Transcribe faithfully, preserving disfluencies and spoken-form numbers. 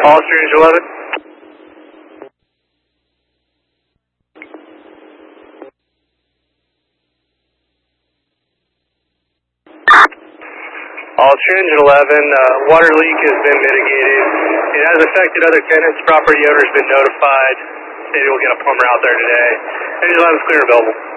All Strange eleven. All Strange eleven, uh, water leak has been mitigated. It has affected other tenants. Property owner's been notified. Stated we'll get a plumber out there today. Angel eleven's clear and available.